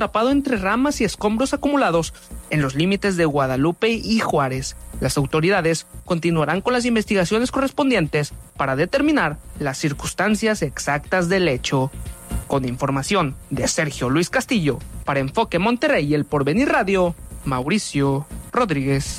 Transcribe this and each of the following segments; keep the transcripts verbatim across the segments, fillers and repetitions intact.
atrapado entre ramas y escombros acumulados en los límites de Guadalupe y Juárez. Las autoridades continuarán con las investigaciones correspondientes para determinar las circunstancias exactas del hecho. Con información de Sergio Luis Castillo, para Enfoque Monterrey y El Porvenir Radio, Mauricio Rodríguez.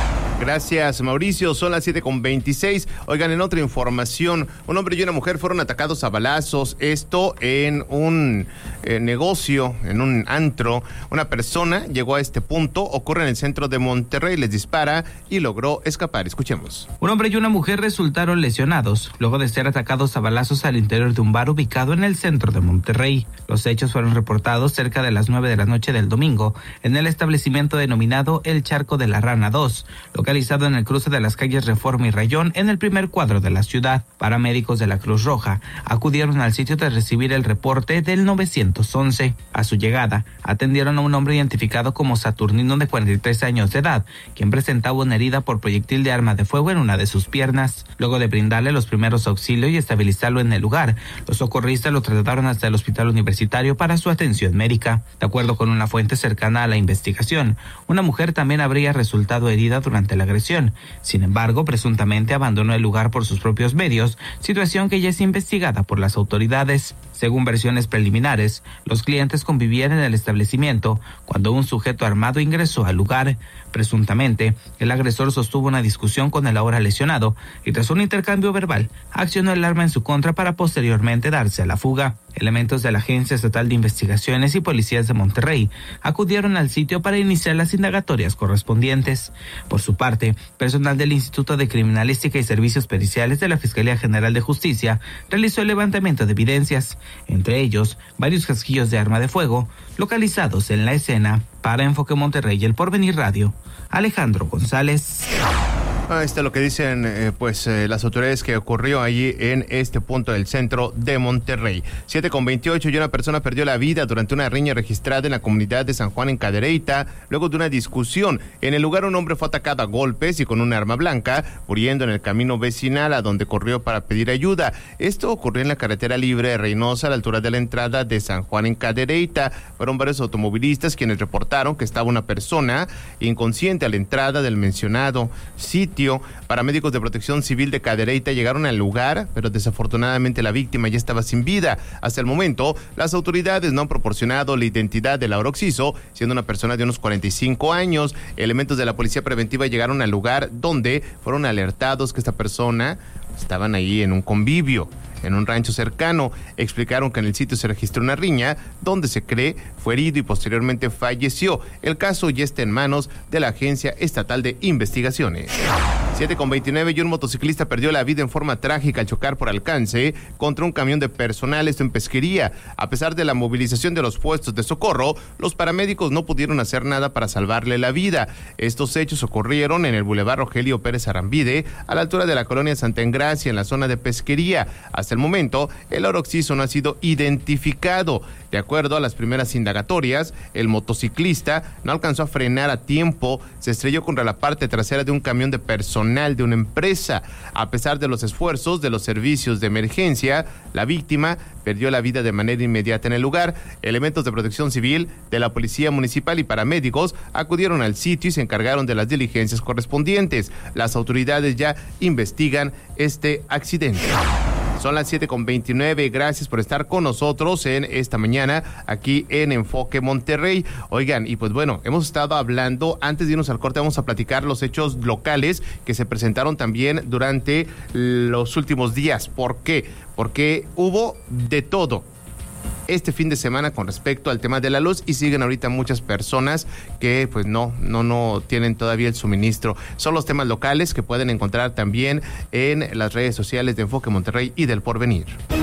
Gracias, Mauricio. Son las siete con veintiséis. Oigan, en otra información, un hombre y una mujer fueron atacados a balazos. Esto en un eh, negocio, en un antro. Una persona llegó a este punto, ocurre en el centro de Monterrey, les dispara y logró escapar. Escuchemos. Un hombre y una mujer resultaron lesionados luego de ser atacados a balazos al interior de un bar ubicado en el centro de Monterrey. Los hechos fueron reportados cerca de las nueve de la noche del domingo en el establecimiento denominado El Charco de la Rana dos, localizado en el cruce de las calles Reforma y Rayón, en el primer cuadro de la ciudad. Paramédicos de la Cruz Roja acudieron al sitio tras recibir el reporte del nueve once. A su llegada, atendieron a un hombre identificado como Saturnino, de cuarenta y tres años de edad, quien presentaba una herida por proyectil de arma de fuego en una de sus piernas. Luego de brindarle los primeros auxilios y estabilizarlo en el lugar, los socorristas lo trasladaron hasta el hospital universitario para su atención médica. De acuerdo con una fuente cercana a la investigación, una mujer también habría resultado herida durante la agresión. Sin embargo, presuntamente abandonó el lugar por sus propios medios, situación que ya es investigada por las autoridades. Según versiones preliminares, los clientes convivían en el establecimiento cuando un sujeto armado ingresó al lugar. Presuntamente, el agresor sostuvo una discusión con el ahora lesionado y tras un intercambio verbal, accionó el arma en su contra para posteriormente darse a la fuga. Elementos de la Agencia Estatal de Investigaciones y Policías de Monterrey acudieron al sitio para iniciar las indagatorias correspondientes. Por su parte, personal del Instituto de Criminalística y Servicios Periciales de la Fiscalía General de Justicia realizó el levantamiento de evidencias, entre ellos varios casquillos de arma de fuego localizados en la escena. Para Enfoque Monterrey y El Porvenir Radio, Alejandro González. Ahí está lo que dicen eh, pues eh, las autoridades que ocurrió allí en este punto del centro de Monterrey. siete con veintiocho y una persona perdió la vida durante una riña registrada en la comunidad de San Juan en Cadereyta, luego de una discusión. En el lugar un hombre fue atacado a golpes y con un arma blanca, muriendo en el camino vecinal a donde corrió para pedir ayuda. Esto ocurrió en la carretera libre de Reynosa, a la altura de la entrada de San Juan en Cadereyta. Fueron varios automovilistas quienes reportaron que estaba una persona inconsciente a la entrada del mencionado sitio. Paramédicos de Protección Civil de Cadereyta llegaron al lugar, pero desafortunadamente la víctima ya estaba sin vida. Hasta el momento, las autoridades no han proporcionado la identidad del ahora occiso, siendo una persona de unos cuarenta y cinco años. Elementos de la Policía Preventiva llegaron al lugar donde fueron alertados que esta persona estaban ahí en un convivio en un rancho cercano. Explicaron que en el sitio se registró una riña donde se cree fue herido y posteriormente falleció. El caso ya está en manos de la Agencia Estatal de Investigaciones. siete con veintinueve y un motociclista perdió la vida en forma trágica al chocar por alcance contra un camión de personal, esto en Pesquería. A pesar de la movilización de los puestos de socorro, los paramédicos no pudieron hacer nada para salvarle la vida. Estos hechos ocurrieron en el Boulevard Rogelio Pérez Arambide, a la altura de la colonia Santa Engracia, en la zona de Pesquería. Hasta el momento, el ahora occiso no ha sido identificado. De acuerdo a las primeras indagatorias, el motociclista no alcanzó a frenar a tiempo, se estrelló contra la parte trasera de un camión de personal de una empresa. A pesar de los esfuerzos de los servicios de emergencia, la víctima perdió la vida de manera inmediata en el lugar. Elementos de Protección Civil, de la Policía Municipal y paramédicos acudieron al sitio y se encargaron de las diligencias correspondientes. Las autoridades ya investigan este accidente. Son las siete con veintinueve. Gracias por estar con nosotros en esta mañana aquí en Enfoque Monterrey. Oigan, y pues bueno, hemos estado hablando, antes de irnos al corte, vamos a platicar los hechos locales que se presentaron también durante los últimos días. ¿Por qué? Porque hubo de todo este fin de semana con respecto al tema de la luz y siguen ahorita muchas personas que pues no, no, no tienen todavía el suministro. Son los temas locales que pueden encontrar también en las redes sociales de Enfoque Monterrey y del Porvenir.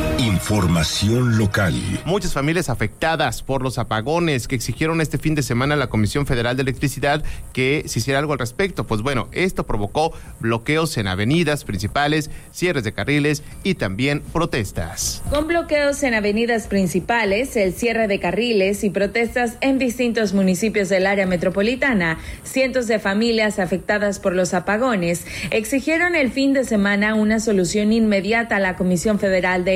Información local. Muchas familias afectadas por los apagones que exigieron este fin de semana a la Comisión Federal de Electricidad que se hiciera algo al respecto. Pues bueno, esto provocó bloqueos en avenidas principales, cierres de carriles y también protestas. Con bloqueos en avenidas principales, el cierre de carriles y protestas en distintos municipios del área metropolitana, cientos de familias afectadas por los apagones exigieron el fin de semana una solución inmediata a la Comisión Federal de Electricidad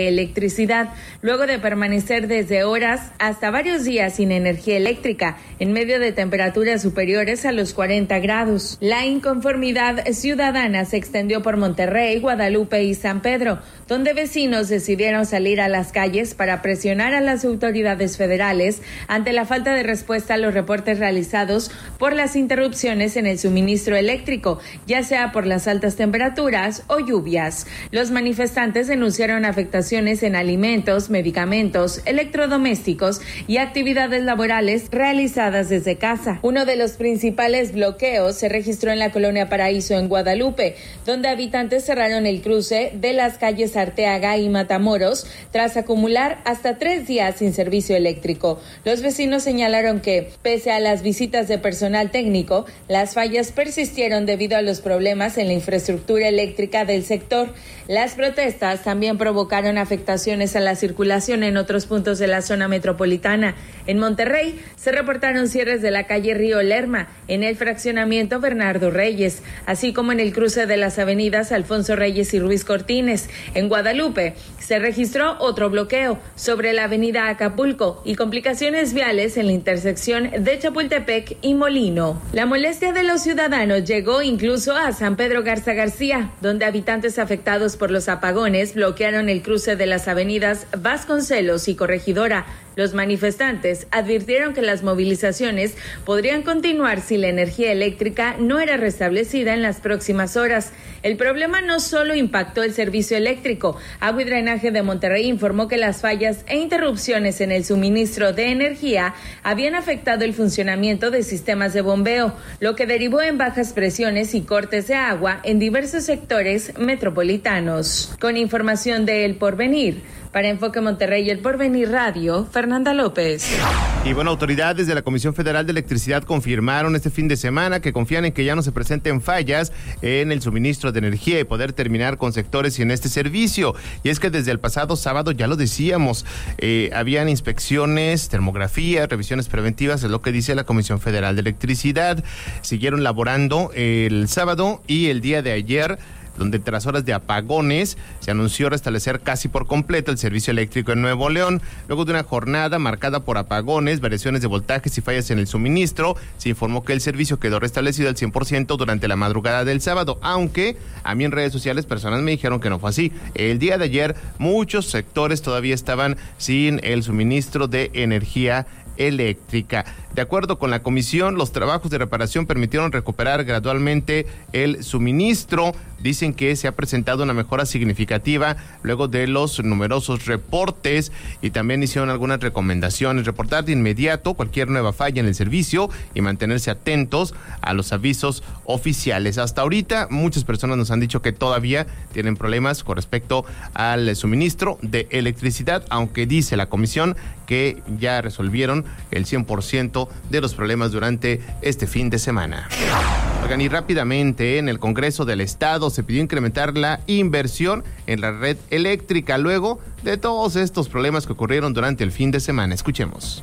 electricidad, luego de permanecer desde horas hasta varios días sin energía eléctrica, en medio de temperaturas superiores a los cuarenta grados. La inconformidad ciudadana se extendió por Monterrey, Guadalupe y San Pedro, donde vecinos decidieron salir a las calles para presionar a las autoridades federales ante la falta de respuesta a los reportes realizados por las interrupciones en el suministro eléctrico, ya sea por las altas temperaturas o lluvias. Los manifestantes denunciaron afectaciones en alimentos, medicamentos, electrodomésticos y actividades laborales realizadas desde casa. Uno de los principales bloqueos se registró en la colonia Paraíso en Guadalupe, donde habitantes cerraron el cruce de las calles Arteaga y Matamoros tras acumular hasta tres días sin servicio eléctrico. Los vecinos señalaron que, pese a las visitas de personal técnico, las fallas persistieron debido a los problemas en la infraestructura eléctrica del sector. Las protestas también provocaron afectaciones a la circulación en otros puntos de la zona metropolitana. En Monterrey se reportaron cierres de la calle Río Lerma, en el fraccionamiento Bernardo Reyes, así como en el cruce de las avenidas Alfonso Reyes y Ruiz Cortines. En Guadalupe se registró otro bloqueo sobre la avenida Acapulco y complicaciones viales en la intersección de Chapultepec y Molino. La molestia de los ciudadanos llegó incluso a San Pedro Garza García, donde habitantes afectados por los apagones bloquearon el cruce de las avenidas Vasconcelos y Corregidora. Los manifestantes advirtieron que las movilizaciones podrían continuar si la energía eléctrica no era restablecida en las próximas horas. El problema no solo impactó el servicio eléctrico. Agua y Drenaje de Monterrey informó que las fallas e interrupciones en el suministro de energía habían afectado el funcionamiento de sistemas de bombeo, lo que derivó en bajas presiones y cortes de agua en diversos sectores metropolitanos. Con información de El Porvenir, para Enfoque Monterrey y El Porvenir Radio, Fernanda López. Y bueno, autoridades de la Comisión Federal de Electricidad confirmaron este fin de semana que confían en que ya no se presenten fallas en el suministro de energía y poder terminar con sectores sin este servicio. Y es que desde el pasado sábado, ya lo decíamos, eh, habían inspecciones, termografías, revisiones preventivas, es lo que dice la Comisión Federal de Electricidad. Siguieron laborando el sábado y el día de ayer, donde tras horas de apagones se anunció restablecer casi por completo el servicio eléctrico en Nuevo León. Luego de una jornada marcada por apagones, variaciones de voltajes y fallas en el suministro, se informó que el servicio quedó restablecido al cien por ciento durante la madrugada del sábado, aunque a mí en redes sociales personas me dijeron que no fue así. El día de ayer muchos sectores todavía estaban sin el suministro de energía eléctrica. De acuerdo con la comisión, los trabajos de reparación permitieron recuperar gradualmente el suministro. Dicen que se ha presentado una mejora significativa luego de los numerosos reportes y también hicieron algunas recomendaciones. Reportar de inmediato cualquier nueva falla en el servicio y mantenerse atentos a los avisos oficiales. Hasta ahorita muchas personas nos han dicho que todavía tienen problemas con respecto al suministro de electricidad, aunque dice la comisión que ya resolvieron el cien por ciento de los problemas durante este fin de semana. Oigan, y rápidamente en el Congreso del Estado se pidió incrementar la inversión en la red eléctrica luego de todos estos problemas que ocurrieron durante el fin de semana. Escuchemos.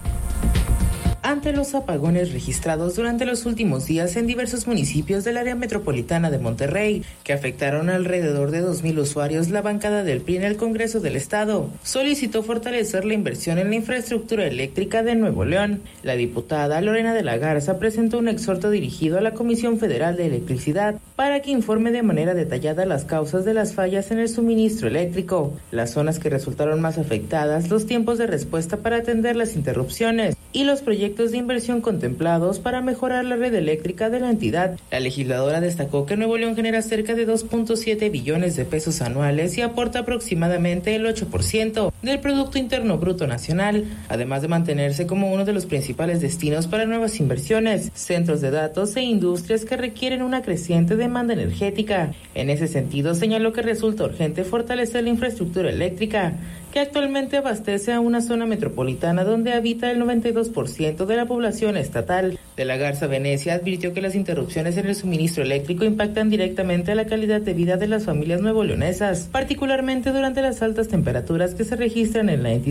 Ante los apagones registrados durante los últimos días en diversos municipios del área metropolitana de Monterrey, que afectaron a alrededor de dos mil usuarios, la bancada del P R I en el Congreso del Estado solicitó fortalecer la inversión en la infraestructura eléctrica de Nuevo León. La diputada Lorena de la Garza presentó un exhorto dirigido a la Comisión Federal de Electricidad para que informe de manera detallada las causas de las fallas en el suministro eléctrico, las zonas que resultaron más afectadas, los tiempos de respuesta para atender las interrupciones y los proyectos de inversión contemplados para mejorar la red eléctrica de la entidad. La legisladora destacó que Nuevo León genera cerca de dos punto siete billones de pesos anuales y aporta aproximadamente el ocho por ciento del Producto Interno Bruto Nacional, además de mantenerse como uno de los principales destinos para nuevas inversiones, centros de datos e industrias que requieren una creciente demanda energética. En ese sentido, señaló que resulta urgente fortalecer la infraestructura eléctrica, que actualmente abastece a una zona metropolitana donde habita el noventa y dos por ciento de la población estatal. De la Garza Venecia advirtió que las interrupciones en el suministro eléctrico impactan directamente a la calidad de vida de las familias nuevoleonesas, particularmente durante las altas temperaturas que se registran en la entidad.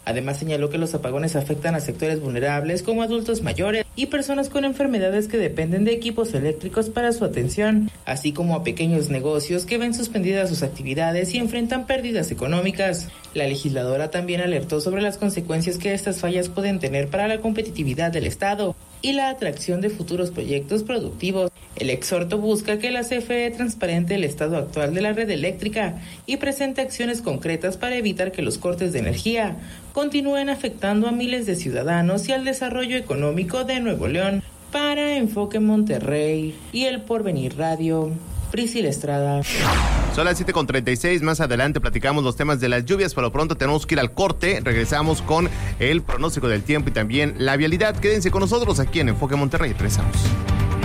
Además, señaló que los apagones afectan a sectores vulnerables como adultos mayores y personas con enfermedades que dependen de equipos eléctricos para su atención, así como a pequeños negocios que ven suspendidas sus actividades y enfrentan pérdidas económicas. La legisladora también alertó sobre las consecuencias que estas fallas pueden tener para la competitividad del Estado y la atracción de futuros proyectos productivos. El exhorto busca que la C F E transparente el estado actual de la red eléctrica y presente acciones concretas para evitar que los cortes de energía continúen afectando a miles de ciudadanos y al desarrollo económico de Nuevo León. Para Enfoque Monterrey y El Porvenir Radio, Priscila Estrada. Son las siete con treinta y seis, más adelante platicamos los temas de las lluvias, por lo pronto tenemos que ir al corte, regresamos con el pronóstico del tiempo y también la vialidad. Quédense con nosotros aquí en Enfoque Monterrey, regresamos.